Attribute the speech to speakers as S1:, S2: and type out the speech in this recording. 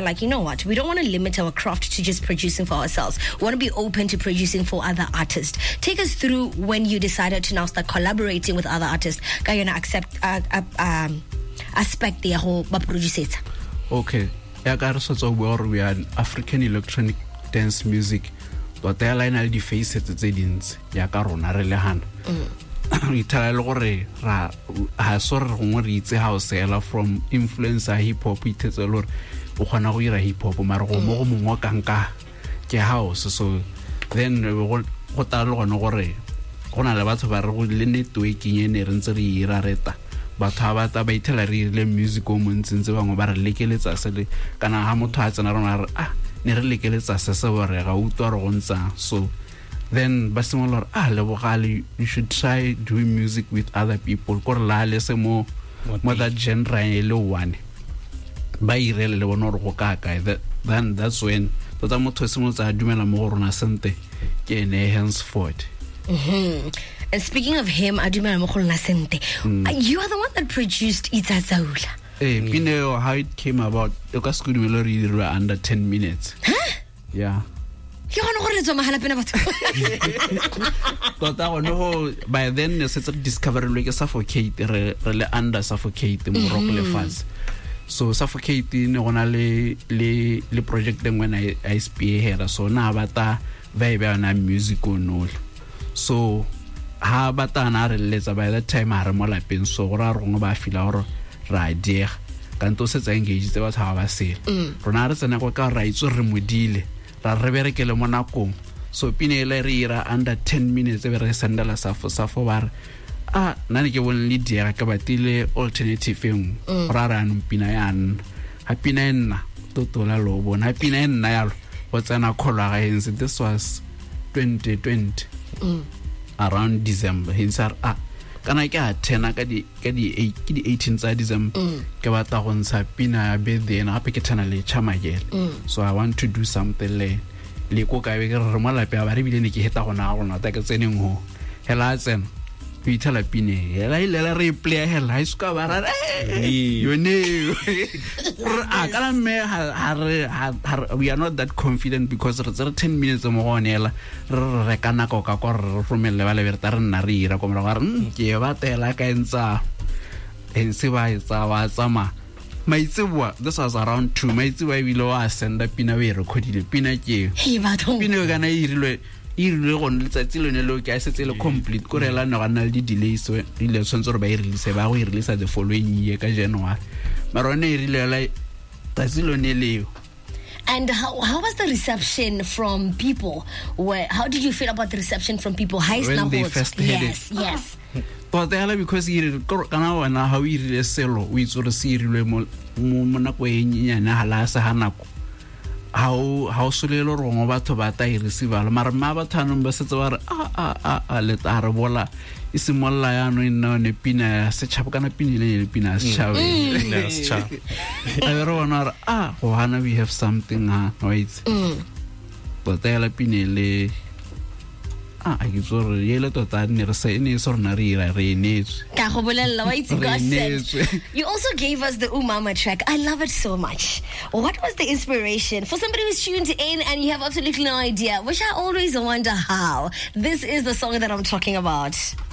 S1: like, you know what, we don't want to limit our craft to just producing for ourselves. We want to be open to producing for other artists. Take us through when you decided to now start collaborating with other artists. Can you accept aspect the whole producer?
S2: Okay, we are African electronic dance music. But the line all the faces tse dintsi ya ka rona re le hana re tla le gore ra ha so re gongwe re itse how sela from influencer hip hop itse le gore o gona go ira hip hop mara go mo go mongwe kanka ke house. So then go tla le gone gore gona le batho ba re go le networking ene re ntse re ira reta batho ba ta ba itela re ile music o montse bangwe ba re lekeletsa sele kana ha motho a tsena rona ne re lekeletsa se se gore ga utwa re gontsha. So then ba simola le bogale you should try doing music with other people gore la le se mo that genre le one ba irele le bona gore go kaka. Then that's when tota motho se mo tsa dumela mo go rona sente ke ene henceforth.
S1: And speaking of him, Adumela mo go rona sente, you are the one that produced Itsazaula.
S2: You know how it came about. You guys could be under 10 minutes.
S1: Huh?
S2: Yeah.
S1: You don't know what it's on my
S2: halapena. By then, it's a discovery like suffocate, really under suffocate, more fast. So suffocate in le project them when I speak here. So now bata vibe na musical no. So ha bata na relate by the time I remola pen so ra rongo ba fila or idea kanto se tsa engage tse batho ba se rona re tsena go ka ra itso re modile ra re berekele mo nakong. So pinele re ira under 10 minutes e be re sendela safo bar nane ke bon le dia ka batile alternative eng ra no pina yan ha pina enna totola lo bona pina enna yalo go tsena kholwa ga hense. This was 2020 around December hinsar kana ke a 10 ka di 18 tsa December ke batla go ntsha pina ya birthday na gape ke tana le chamagele. So I want to do something le ko ka be ke re mo lape ba re bile ne ke heta gona ta ke tseneng ho hela tsena we tell a pine hela ile re play hela I ska ba ra you know akala me we are not that confident because it's 10 minutes mo gonela re kana ko ka ko re romelle ba le berta re nna re ira ko mo ga re ke ba tela ka entsa ense ba etsa wa tsama maitsebwa. This was around 2 maitsebwa bilo a senda pina we recordile pina ke pina ga na irilwe go letsatsi lone lo ke a setse le complete ko rela no ga na le delays we ile tshwantse re ba release ba go release the following year ka January mara ne irile la tatsi lone leo.
S1: And how was the reception from people? How did you feel about the reception from people?
S2: When they first heard it.
S1: Yes.
S2: But because kana wana how irile selo we itse re se irile mo nako e nyanya hala sa hanako how solelo rongo batho ba ta I receive ala mara ma bathano ba setse ba re le ta re bola isimolla ya no ina ne pina se chapa kana pinile le pina se chapa
S3: Yes, chapa.
S2: I don't know go hana we have something wait but la pinile I give so yele tota ne re se ne so na re ira re netse
S1: ka go bolella wa itse gossip. You also gave us the Umama track. I love it so much. What was the inspiration for somebody who's tuned in and you have absolutely no idea, which I always wonder how? This is the song that I'm talking about.